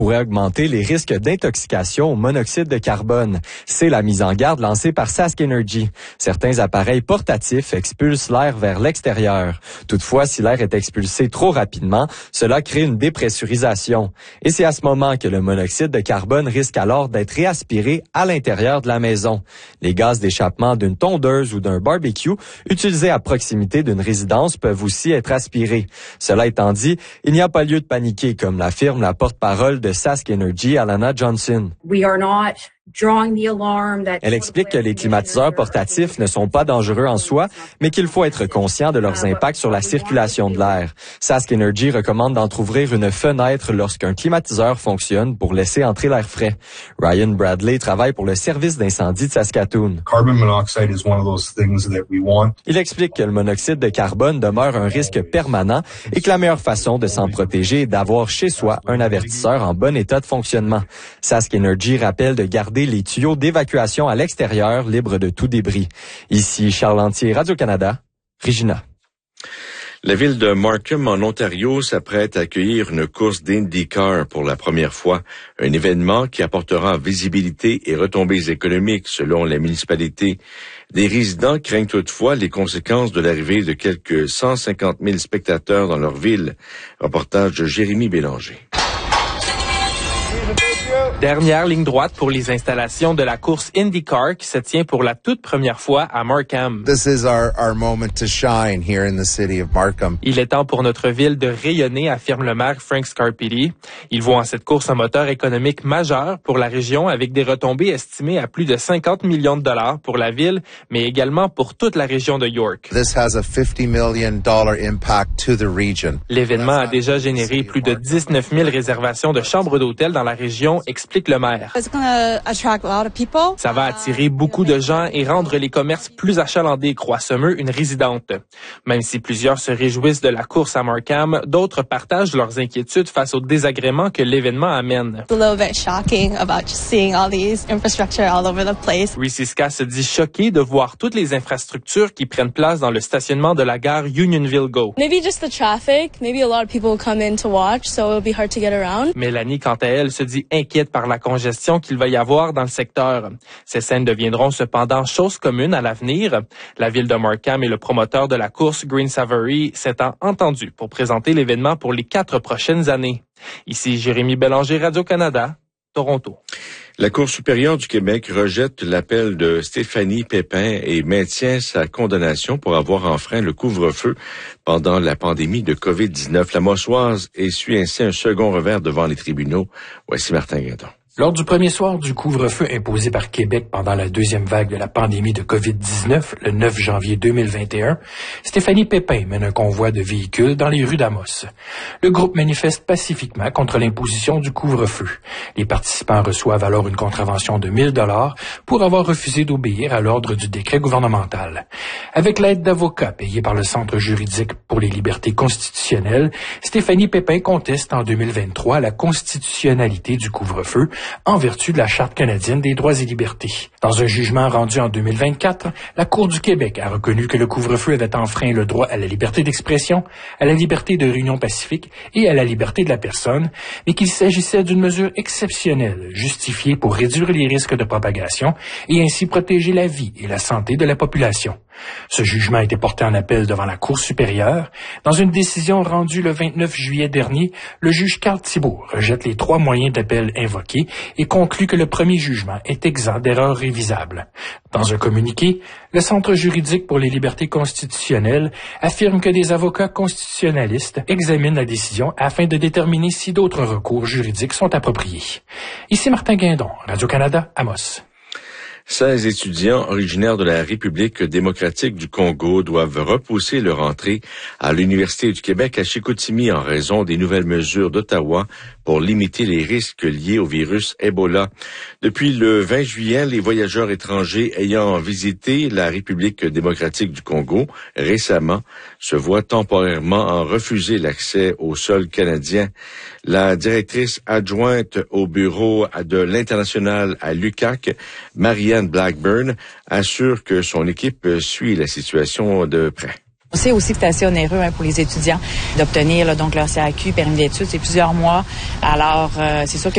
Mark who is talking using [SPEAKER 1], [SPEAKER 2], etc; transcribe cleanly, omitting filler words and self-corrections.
[SPEAKER 1] pourrait augmenter les risques d'intoxication au monoxyde de carbone. C'est la mise en garde lancée par Sask Energy. Certains appareils portatifs expulsent l'air vers l'extérieur. Toutefois, si l'air est expulsé trop rapidement, cela crée une dépressurisation. Et c'est à ce moment que le monoxyde de carbone risque alors d'être réaspiré à l'intérieur de la maison. Les gaz d'échappement d'une tondeuse ou d'un barbecue utilisés à proximité d'une résidence peuvent aussi être aspirés. Cela étant dit, il n'y a pas lieu de paniquer, comme l'affirme la porte-parole de Sask Energy, Alana Johnson. Elle explique que les climatiseurs portatifs ne sont pas dangereux en soi, mais qu'il faut être conscient de leurs impacts sur la circulation de l'air. Sask Energy recommande d'entrouvrir une fenêtre lorsqu'un climatiseur fonctionne pour laisser entrer l'air frais. Ryan Bradley travaille pour le service d'incendie de Saskatoon. Il explique que le monoxyde de carbone demeure un risque permanent et que la meilleure façon de s'en protéger est d'avoir chez soi un avertisseur en bon état de fonctionnement. Sask Energy rappelle de garder les tuyaux d'évacuation à l'extérieur libres de tout débris. Ici Charles Lantier, Radio-Canada, Regina.
[SPEAKER 2] La ville de Markham, en Ontario, s'apprête à accueillir une course d'IndyCar pour la première fois, un événement qui apportera visibilité et retombées économiques selon la municipalité. Des résidents craignent toutefois les conséquences de l'arrivée de quelques 150 000 spectateurs dans leur ville. Reportage de Jérémy Bélanger.
[SPEAKER 3] Dernière ligne droite pour les installations de la course IndyCar qui se tient pour la toute première fois à Markham.
[SPEAKER 4] This is our moment to shine here in the city of Markham.
[SPEAKER 3] Il est temps pour notre ville de rayonner, affirme le maire Frank Scarpitti. Il voit en cette course un moteur économique majeur pour la région avec des retombées estimées à plus de 50 millions de dollars pour la ville, mais également pour toute la région de York.
[SPEAKER 4] This has a $50 million impact to the region.
[SPEAKER 3] L'événement a déjà généré plus de 19 000 réservations de chambres d'hôtel dans la région, explique le maire. Ça va attirer beaucoup de gens et rendre les commerces plus achalandés, croit Sommer, une résidente. Même si plusieurs se réjouissent de la course à Markham, d'autres partagent leurs inquiétudes face aux désagréments que l'événement amène. Rissiska se dit choqué de voir toutes les infrastructures qui prennent place dans le stationnement de la gare Unionville Go. Mélanie, quant à elle, se dit inquiète par la congestion qu'il va y avoir dans le secteur. Ces scènes deviendront cependant chose commune à l'avenir. La ville de Markham et le promoteur de la course, Green Savory, s'étant entendus pour présenter l'événement pour les 4 prochaines années. Ici Jérémy Bélanger, Radio-Canada, Toronto.
[SPEAKER 2] La Cour supérieure du Québec rejette l'appel de Stéphanie Pépin et maintient sa condamnation pour avoir enfreint le couvre-feu pendant la pandémie de COVID-19. La Mossoise essuie ainsi un second revers devant les tribunaux. Voici Martin Guindon.
[SPEAKER 5] Lors du premier soir du couvre-feu imposé par Québec pendant la deuxième vague de la pandémie de COVID-19, le 9 janvier 2021, Stéphanie Pépin mène un convoi de véhicules dans les rues d'Amos. Le groupe manifeste pacifiquement contre l'imposition du couvre-feu. Les participants reçoivent alors une contravention de 1 000 $ pour avoir refusé d'obéir à l'ordre du décret gouvernemental. Avec l'aide d'avocats payés par le Centre juridique pour les libertés constitutionnelles, Stéphanie Pépin conteste en 2023 la constitutionnalité du couvre-feu en vertu de la Charte canadienne des droits et libertés. Dans un jugement rendu en 2024, la Cour du Québec a reconnu que le couvre-feu avait enfreint le droit à la liberté d'expression, à la liberté de réunion pacifique et à la liberté de la personne, mais qu'il s'agissait d'une mesure exceptionnelle, justifiée pour réduire les risques de propagation et ainsi protéger la vie et la santé de la population. Ce jugement a été porté en appel devant la Cour supérieure. Dans une décision rendue le 29 juillet dernier, le juge Carl Thibault rejette les 3 moyens d'appel invoqués et conclut que le premier jugement est exempt d'erreurs révisables. Dans un communiqué, le Centre juridique pour les libertés constitutionnelles affirme que des avocats constitutionnalistes examinent la décision afin de déterminer si d'autres recours juridiques sont appropriés. Ici Martin Guindon, Radio-Canada, Amos.
[SPEAKER 2] 16 étudiants originaires de la République démocratique du Congo doivent repousser leur entrée à l'Université du Québec à Chicoutimi en raison des nouvelles mesures d'Ottawa pour limiter les risques liés au virus Ebola. Depuis le 20 juillet, les voyageurs étrangers ayant visité la République démocratique du Congo récemment se voient temporairement en refuser l'accès au sol canadien. La directrice adjointe au bureau de l'International à l'UQAC, Marianne Blackburn, assure que son équipe suit la situation de près.
[SPEAKER 6] On sait aussi que c'est assez onéreux pour les étudiants d'obtenir donc leur CAQ, permis d'études, c'est plusieurs mois. Alors, c'est sûr que